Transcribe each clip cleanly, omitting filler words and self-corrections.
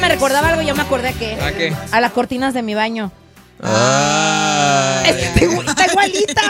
Me recordaba algo, yo me acordé ¿A qué? a las cortinas de mi baño. Ah. Es que está igualita.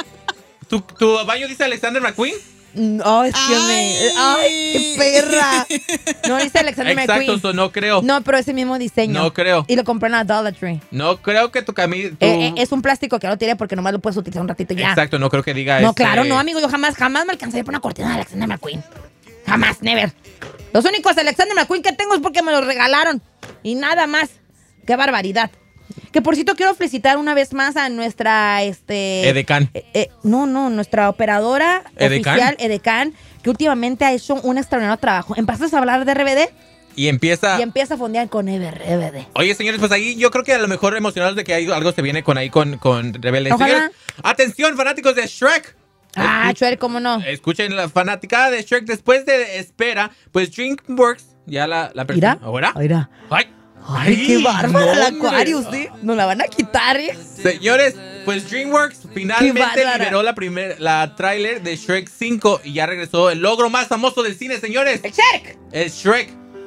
¿Tu baño dice Alexander McQueen? No, es que ¡ay, qué perra! No dice Alexander McQueen. Exacto, no creo. No, pero ese mismo diseño. No creo. Y lo compré en la Dollar Tree. No creo que tu camisa... Es un plástico que no tiré porque nomás lo puedes utilizar un ratito y ya. Exacto, no creo que diga No, claro, no, amigo. Yo jamás me alcanzaría por una cortina de Alexander McQueen. Jamás, never. Los únicos Alexander McQueen que tengo es porque me los regalaron. Y nada más. ¡Qué barbaridad! Que por cierto quiero felicitar una vez más a nuestra Edecán. Nuestra operadora ¿Edecán? oficial, Edecán, que últimamente ha hecho un extraordinario trabajo. Empezaste a hablar de RBD Y empieza... y empieza a fondear con RBD. Oye, señores, pues ahí yo creo que a lo mejor emocionados de que algo se viene con Rebelde. Ojalá. Señores, atención, fanáticos de Shrek. Chuer, ¿cómo no? Escuchen la fanaticada de Shrek. Después de espera, pues DreamWorks ya la Mira. ¿Ahora? Mira. ¡Ay! Qué bárbara no, la hombre. Aquarius, ¿sí? Nos la van a quitar, ¿eh? Señores, pues DreamWorks finalmente bárbara. liberó la tráiler de Shrek 5 y ya regresó el logro más famoso del cine, señores. ¡El Shrek! El Shrek.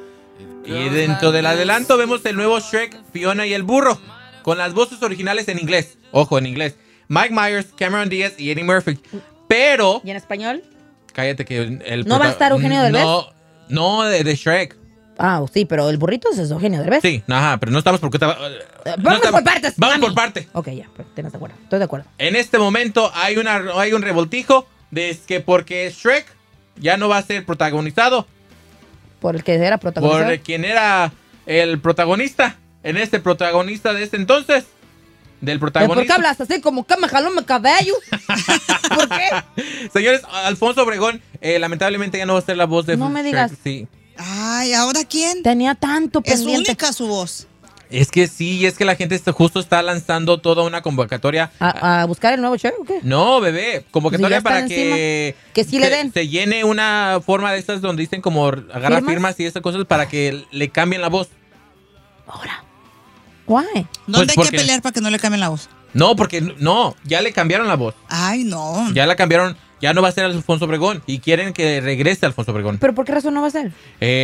Y dentro del adelanto vemos el nuevo Shrek, Fiona y el burro, con las voces originales en inglés. Ojo, en inglés. Mike Myers, Cameron Diaz y Eddie Murphy. Pero... ¿Y en español? Cállate que el... ¿No va a estar Eugenio Derbez? No, de Shrek. Ah, sí, pero el burrito es Eugenio Derbez. Sí, ajá, pero no estamos porque estaba... Vamos por partes. Vamos mami. por parte. Ok, ya, pues, tienes de acuerdo. Estoy de acuerdo. En este momento hay un revoltijo de que porque Shrek ya no va a ser protagonizado Por el que era protagonista. por quien era el protagonista. En este protagonista de este entonces. Del ¿Por protagonista. qué hablas así como que me jaló mi cabello? ¿Por qué? Señores, Alfonso Obregón lamentablemente ya no va a ser la voz de No me Shrek. digas. Sí. Ay, ¿ahora quién? Tenía tanto Es pendiente. única su voz. Es que sí, es que la gente justo está lanzando toda una convocatoria. ¿A buscar el nuevo Shrek o qué? No, bebé, convocatoria Si ya para están que, encima, que sí le den. se llene una forma de estas donde dicen como agarra ¿Firmas? firmas y esas cosas para que le cambien la voz. Ahora. Guay. ¿Dónde hay porque- que pelear para que no le cambien la voz? No, porque no, ya le cambiaron la voz. Ay, no. Ya la cambiaron, ya no va a ser Alfonso Obregón y quieren que regrese Alfonso Obregón. ¿Pero por qué razón no va a ser?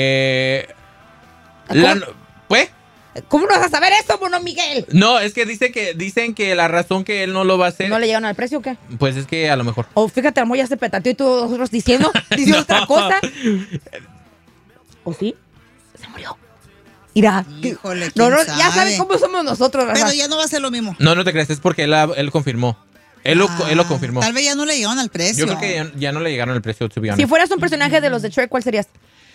¿Pues? ¿Cómo no vas a saber eso, Bono Miguel? No, es que dicen que la razón que él no lo va a hacer, ¿No le llegaron al precio o qué? pues es que a lo mejor. O fíjate, amor, ya se petateó y tú nosotros diciendo otra cosa. ¿O sí? Se murió. Mira. Híjole, No, quién ya sabe. sabes cómo somos nosotros, raza. Pero ya no va a ser lo mismo. No te creas, es porque él confirmó. Él lo confirmó. Tal vez ya no le llegaron al precio. Yo creo que ya no le llegaron el precio, to be honest. Si fueras un personaje de los de Shrek, ¿cuál serías?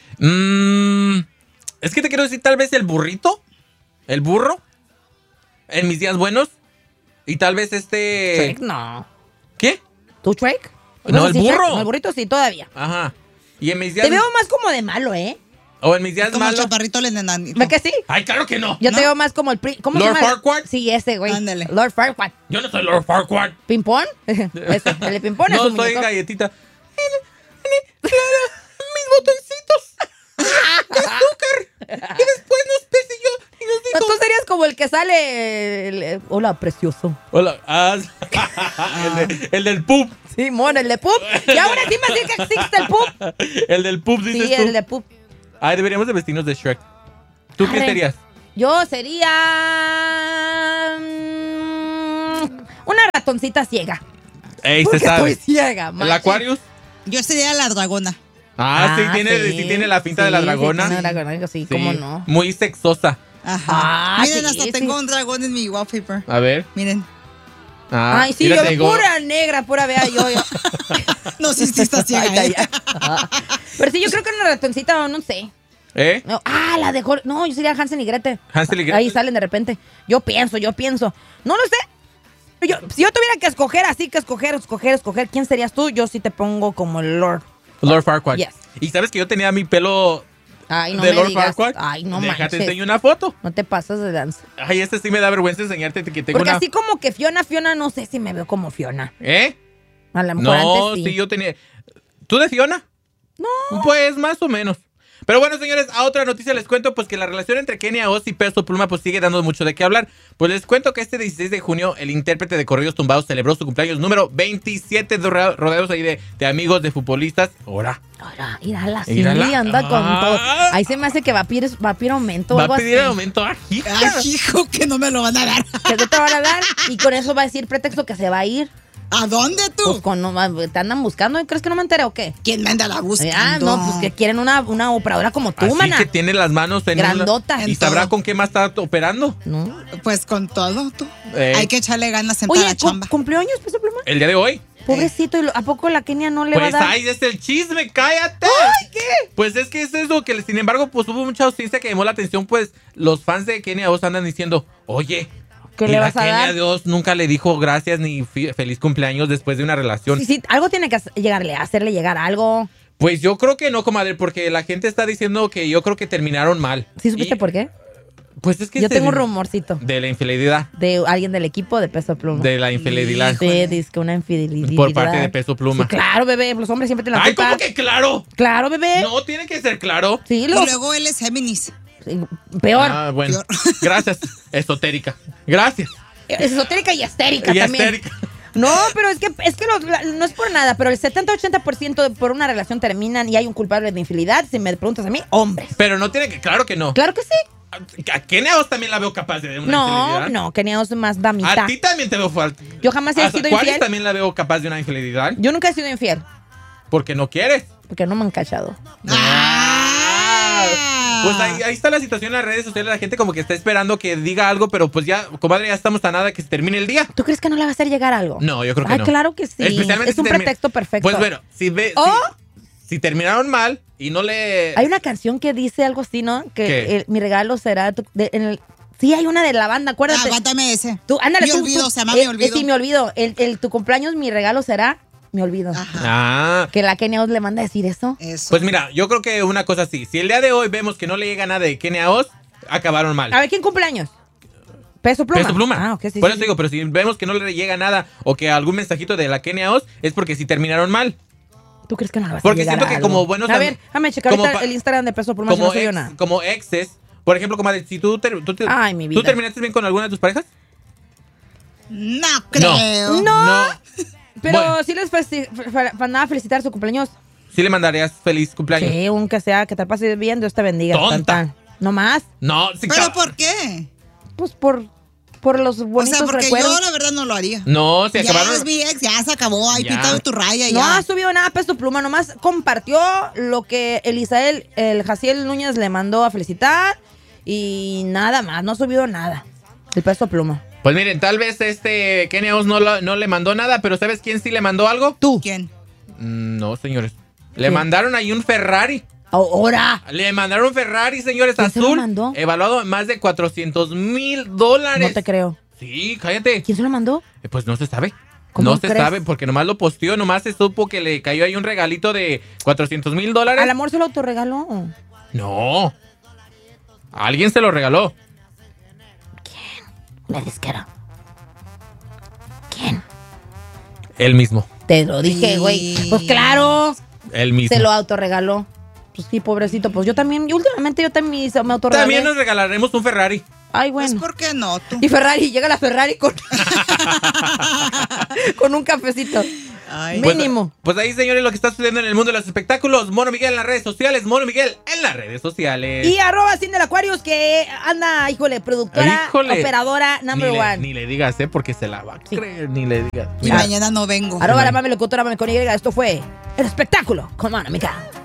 Es que te quiero decir, tal vez el burrito. El burro. En mis días buenos. Y tal vez Shrek, no. ¿Qué? ¿Tú, Shrek? No, ¿Vas a el decir burro. Shrek? No, el burrito sí, todavía. Ajá. Y en mis días... Te veo más como de malo, ¿eh? O en mis días Como el malos... chaparrito el enanito. ¿Ves que sí? ¡Ay, claro que no! Yo ¿No? te veo más como el... ¿Cómo ¿Lord se llama? Farquaad? Sí, ese, güey. Ándale. Lord Farquaad. Yo no soy Lord Farquaad. ¿Pimpón? Ese, el de Pimpón es No un soy muñeco. galletita. Mis botoncitos de azúcar. Y después nos pese yo y nos No, dijo... tú serías como el que sale... hola, precioso. Hola. El del poop. Sí, mono, el de Pup. Y ahora sí me dice que existe el Pup. El del poop, dices Sí, tú. el de Pup. Ay, deberíamos de vestirnos de Shrek. ¿Tú qué Arre. serías? Yo sería... una ratoncita ciega. Ey, se Porque sabe. estoy ciega, ¿El macho. Aquarius? Yo sería la dragona. Sí tiene la pinta de la dragona. Sí, tiene la dragona, sí, cómo no. Muy sexosa. Ajá. Miren, sí, hasta sí. tengo un dragón en mi wallpaper. A ver. Miren. Ay, sí, mira, yo te digo. pura negra, pura vea yo. No, sí está ciega. Ay, ya. Pero sí, yo creo que una ratoncita, no sé. ¿Eh? No, la de no, yo sería Hansel y Gretel. Hansel y Gretel. Ahí salen de repente. Yo pienso. No lo sé. Si yo tuviera que escoger así, que escoger, ¿quién serías tú? Yo sí te pongo como el Lord. Lord Farquaad. Yes. Y sabes que yo tenía mi pelo Ay, no de me Lord digas. Farquaad. Ay, no Déjate, manches. enseño una foto. No te pasas de danza. Ay, sí me da vergüenza enseñarte que tengo Porque una... así como que Fiona, no sé si me veo como Fiona. ¿Eh? A lo mejor No, antes sí, yo tenía... ¿Tú de Fiona? No. Pues más o menos. Pero bueno, señores, a otra noticia les cuento pues que la relación entre Kenia Oz y Peso Pluma pues sigue dando mucho de qué hablar. Pues les cuento que este 16 de junio el intérprete de corridos tumbados celebró su cumpleaños número 27 rodeados ahí de amigos de futbolistas. Ahora, Mírala, sí, Mírala. anda con todo. Ahí se me hace que va a pedir aumento o va algo a pedir así. aumento. Ay, hija. Ay, hijo, que no me lo van a dar. Que no te van a dar y con eso va a decir pretexto que se va a ir. ¿A dónde tú? Pues te andan buscando. ¿Crees que no me enteré o qué? ¿Quién me anda buscando? No, pues que quieren una operadora como tú, Así mana. que tiene las manos en Grandotas. y En sabrá todo. con qué más está operando. ¿No? Pues con todo, tú. Eh. Hay que echarle ganas en toda Oye, la chamba. ¿cumplió años, Peso Pluma? El día de hoy. Pobrecito, ¿y ¿a poco la Kenia no le Pues va a dar? ahí es el chisme, cállate. ¡Ay, qué! Pues es que es eso, que sin embargo, pues hubo mucha ausencia que llamó la atención, pues los fans de Kenia Oz andan diciendo, oye, ¿Qué y le la vas a Kenia dar? de Oz nunca le dijo gracias ni feliz cumpleaños después de una relación. Sí, algo tiene que hacerle llegar algo. Pues yo creo que no, comadre, porque la gente está diciendo que yo creo que terminaron mal. ¿Sí supiste Y, por qué? Pues es que Yo tengo un rumorcito de la infidelidad. de alguien del equipo de Peso Pluma. De la infidelidad. Sí, dice que una infidelidad. Por parte de Peso Pluma. Sí, claro, bebé, los hombres siempre tienen la Ay, culpa. ¿cómo que claro? Claro, bebé. No, tiene que ser claro. Sí, Y luego él es Géminis. peor. Ah, bueno. Peor. Gracias, esotérica. Gracias. Es esotérica y estérica Y también. estérica. No, pero es que no es por nada, pero el 70-80% por una relación terminan y hay un culpable de infidelidad, si me preguntas a mí, hombres. Pero no tiene que, claro que no. Claro que sí. A Kenia Oz también la veo capaz de una infidelidad. No, Kenia Oz más damita. A ti también te veo fuerte. Yo jamás he A sido Juárez infiel. también la veo capaz de una infidelidad. Yo nunca he sido infiel, Porque no quieres. porque no me han cachado. Pues ahí está la situación en las redes sociales. La gente como que está esperando que diga algo, pero pues ya, comadre, ya estamos a nada que se termine el día. ¿Tú crees que no le va a hacer llegar algo? No, yo creo que Ay, no. claro que sí. Especialmente Es un si termi- pretexto perfecto. Pues bueno, O- si terminaron mal y no le... Hay una canción que dice algo así, ¿no? Que ¿Qué? mi regalo será... Sí, hay una de la banda, acuérdate. Aguántame ese. Tú, ándale, Me tú, olvido, tú. se llama Me olvido. Sí, me olvido. Tu cumpleaños, mi regalo será... Me olvido. Ajá. Ah, Que la Kenia Oz le manda a decir eso. Eso. pues mira, yo creo que una cosa así. Si el día de hoy vemos que no le llega nada de Kenia Oz, acabaron mal. A ver, ¿quién cumpleaños? Peso Pluma. Peso Pluma. Ah, ok, sí. Por sí, eso digo, pero si vemos que no le llega nada o que algún mensajito de la Kenia Oz, es porque sí terminaron mal. ¿Tú crees que no le vas a Porque llegar siento que algo? como buenos A am- ver, déjame checar como ahorita pa- el Instagram de Peso Pluma si no soy nada. Como exes, por ejemplo, comadre, si tú Ay, mi vida. ¿tú terminaste bien con alguna de tus parejas? No creo. No. Pero Bueno. sí les mandaba a felicitar su cumpleaños. Sí le mandarías feliz cumpleaños. Sí, aunque sea, que te pase bien, Dios te bendiga. Tonta. No más. No, sí, ¿Pero por qué? Pues por los O bonitos sea, porque recuerdos. yo la verdad no lo haría. No, se Ya acabaron. es mi ex, ya se acabó. Ahí Ya. pintado tu raya. No ya. ha subido nada a Peso Pluma, nomás compartió lo que el Jaciel Núñez le mandó a felicitar y nada más, no ha subido nada. El Peso Pluma. Pues miren, tal vez Kenia Oz no le mandó nada, pero ¿sabes quién sí le mandó algo? Tú. ¿Quién? No, señores. Le ¿Quién? mandaron ahí un Ferrari. Ahora. Le mandaron un Ferrari, señores, ¿Quién se lo azul. mandó? Evaluado en más de $400,000. No te creo. Sí, cállate. ¿Quién se lo mandó? Pues no se sabe. ¿Cómo No se crees? sabe porque nomás lo posteó, nomás se supo que le cayó ahí un regalito de $400,000. Al amor se lo autorregaló. No. Alguien se lo regaló. Una disquera. ¿Quién? Él mismo. Te lo dije, güey. Pues claro, Él mismo. se lo autorregaló. Pues sí, pobrecito. Pues yo también, últimamente yo también me autorregalé. También nos regalaremos un Ferrari. Ay, Pues, bueno. ¿por qué no? Tú. Y Ferrari, llega la Ferrari con, con un cafecito. Ay. Mínimo. Pues ahí, señores, lo que está sucediendo en el mundo de los espectáculos. Mono Miguel en las redes sociales. Mono Miguel en las redes sociales. Y @ Sin del Aquarius, que anda, híjole, productora, Híjole. operadora, number one. Ni le digas, porque se la va a Sí. creer. Ni le digas. Y Mira. mañana no vengo. @ la mami locutora, mami con Y. Esto fue El Espectáculo con Mano Miguel.